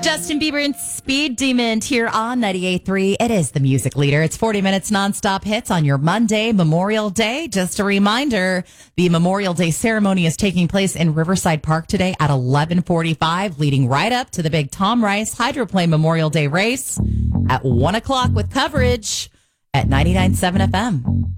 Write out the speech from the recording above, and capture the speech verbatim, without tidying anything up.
Justin Bieber and Speed Demon here on ninety-eight point three. It is the music leader. It's forty minutes nonstop hits on your Monday, Memorial Day. Just a reminder, the Memorial Day ceremony is taking place in Riverside Park today at eleven forty-five, leading right up to the big Tom Rice Hydroplane Memorial Day race at one o'clock with coverage at ninety-nine point seven F M.